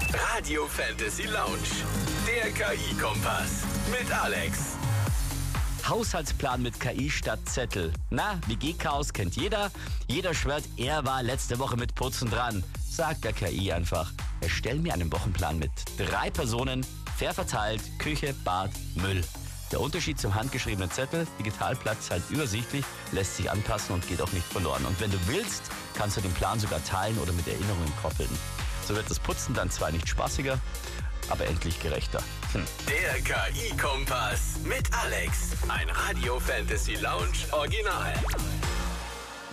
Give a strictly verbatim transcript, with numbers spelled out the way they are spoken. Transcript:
Radio Fantasy Lounge. Der K I-Kompass. Mit Alex. Haushaltsplan mit K I statt Zettel. Na, W G-Chaos kennt jeder. Jeder schwört, er war letzte Woche mit Putzen dran. Sagt der K I einfach, erstell mir einen Wochenplan mit drei Personen, fair verteilt, Küche, Bad, Müll. Der Unterschied zum handgeschriebenen Zettel, digital bleibt es halt übersichtlich, lässt sich anpassen und geht auch nicht verloren. Und wenn du willst, kannst du den Plan sogar teilen oder mit Erinnerungen koppeln. So wird das Putzen dann zwar nicht spaßiger, aber endlich gerechter. Hm. Der K I-Kompass mit Alex. Ein Radio Fantasy Lounge Original.